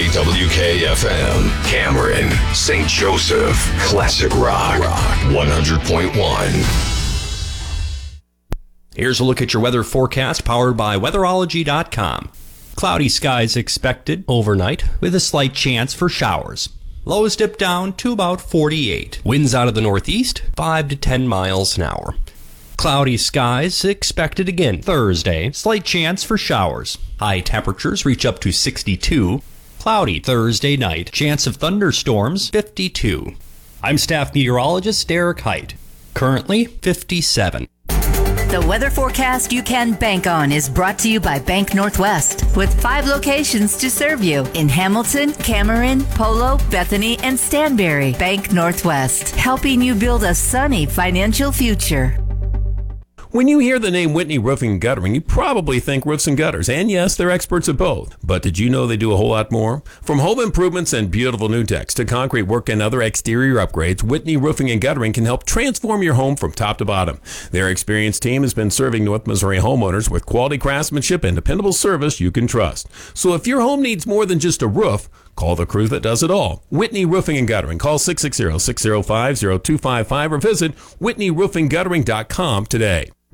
WKFM, Cameron, St. Joseph, Classic Rock 100.1. Here's a look at your weather forecast powered by weatherology.com. Cloudy skies expected overnight with a slight chance for showers. Lows dip down to about 48. Winds out of the northeast, 5 to 10 miles an hour. Cloudy skies expected again Thursday. Slight chance for showers. High temperatures reach up to 62. Cloudy Thursday night. Chance of thunderstorms 52. I'm staff meteorologist Derek Height. Currently 57. The weather forecast you can bank on is brought to you by Bank Northwest, with 5 locations to serve you in Hamilton, Cameron, Polo, Bethany, and Stanberry. Bank Northwest, helping you build a sunny financial future. When you hear the name Whitney Roofing and Guttering, you probably think roofs and gutters. And yes, they're experts at both. But did you know they do a whole lot more? From home improvements and beautiful new decks to concrete work and other exterior upgrades, Whitney Roofing and Guttering can help transform your home from top to bottom. Their experienced team has been serving North Missouri homeowners with quality craftsmanship and dependable service you can trust. So if your home needs more than just a roof, call the crew that does it all. Whitney Roofing and Guttering. Call 660-605-0255 or visit WhitneyRoofingGuttering.com today.